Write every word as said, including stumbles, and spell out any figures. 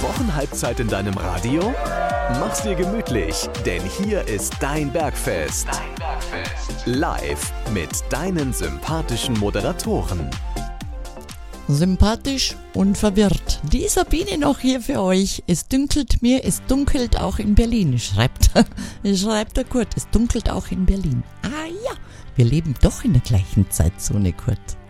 Wochenhalbzeit in deinem Radio? Mach's dir gemütlich, denn hier ist dein Bergfest. Dein Bergfest. Live mit deinen sympathischen Moderatoren. Sympathisch und verwirrt. Die Sabine noch hier für euch. Es dünkelt mir, es dunkelt auch in Berlin, schreibt, schreibt der Kurt. Es dunkelt auch in Berlin. Ah ja, wir leben doch in der gleichen Zeitzone, Kurt.